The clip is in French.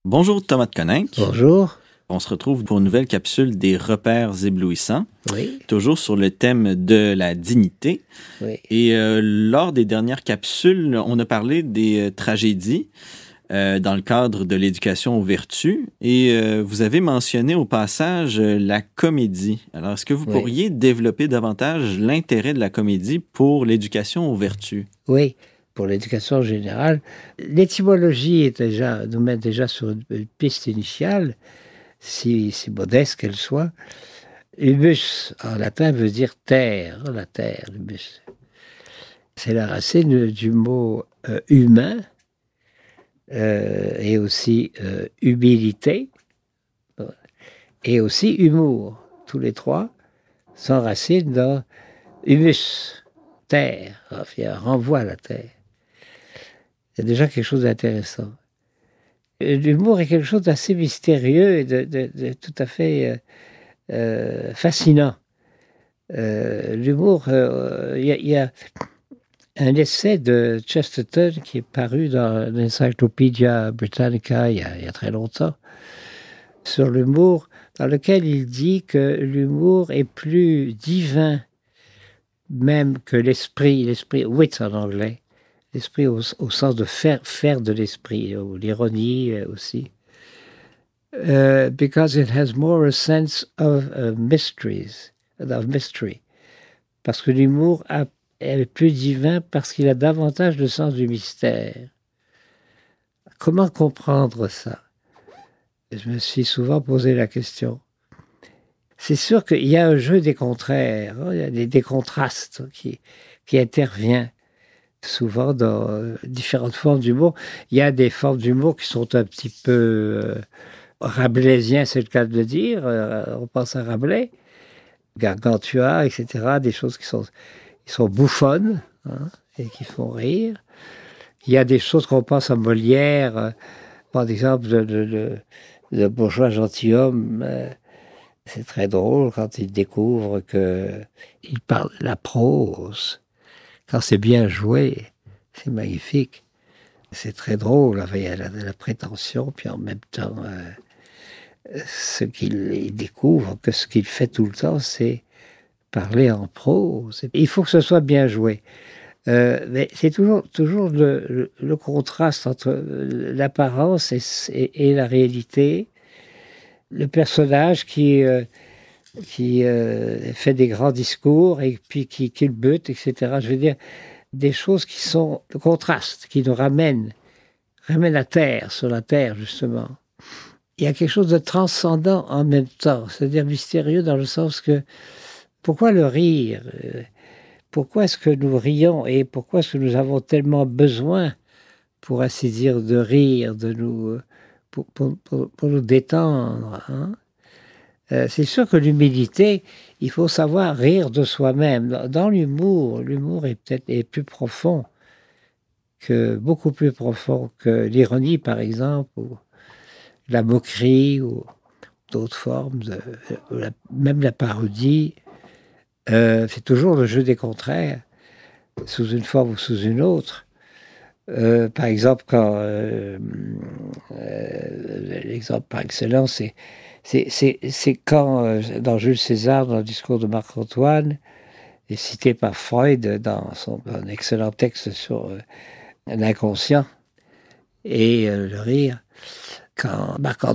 Bonjour Thomas de Coninck. Bonjour. On se retrouve pour une nouvelle capsule des repères éblouissants, Oui. toujours sur le thème de la dignité. Oui. Et lors des dernières capsules, on a parlé des tragédies dans le cadre de l'éducation aux vertus. Et vous avez mentionné au passage la comédie. Alors, est-ce que vous pourriez développer davantage l'intérêt de la comédie pour l'éducation aux vertus? Oui, pour l'éducation générale. L'étymologie nous met déjà sur une piste initiale, si modeste qu'elle soit. Humus, en latin, veut dire terre, la terre, humus. C'est la racine du mot humain et aussi humilité et aussi humour. Tous les trois sont racines dans humus, terre. Il y a un renvoi à la terre. C'est déjà quelque chose d'intéressant. L'humour est quelque chose d'assez mystérieux et de tout à fait fascinant. L'humour, il y a un essai de Chesterton qui est paru dans l'Encyclopædia Britannica il y a très longtemps, sur l'humour, dans lequel il dit que l'humour est plus divin même que l'esprit, wit en anglais, l'esprit au sens de faire de l'esprit, ou l'ironie aussi. Because it has more a sense of mystery. Parce que l'humour est plus divin parce qu'il a davantage le sens du mystère. Comment comprendre ça? Je me suis souvent posé la question. C'est sûr qu'il y a un jeu des contraires, hein, il y a des contrastes qui intervient souvent dans différentes formes d'humour. Il y a des formes d'humour qui sont un petit peu rabelaisiens, c'est le cas de le dire. On pense à Rabelais, Gargantua, etc. Des choses qui sont bouffonnes, hein, et qui font rire. Il y a des choses qu'on pense à Molière, par exemple le bourgeois gentilhomme. C'est très drôle quand il découvre qu'il parle la prose. Quand c'est bien joué, c'est magnifique. C'est très drôle, il y a la prétention, puis en même temps, ce qu'il découvre, que ce qu'il fait tout le temps, c'est parler en prose. Il faut que ce soit bien joué. Mais c'est toujours le contraste entre l'apparence et la réalité. Le personnage qui fait des grands discours et puis qui le bute, etc. Je veux dire, des choses qui sont le contraste, qui nous ramènent à terre, sur la terre, justement. Il y a quelque chose de transcendant en même temps, c'est-à-dire mystérieux dans le sens que, pourquoi le rire? Pourquoi est-ce que nous rions et pourquoi est-ce que nous avons tellement besoin, pour ainsi dire, de rire, pour nous détendre, hein? C'est sûr que l'humilité, il faut savoir rire de soi-même. Dans l'humour est plus profond, beaucoup plus profond que l'ironie, par exemple, ou la moquerie, ou d'autres formes, même la parodie. C'est toujours le jeu des contraires, sous une forme ou sous une autre. Par exemple, l'exemple par excellence, c'est quand, dans Jules César, dans le discours de Marc-Antoine, est cité par Freud dans un excellent texte sur l'inconscient et le rire, quand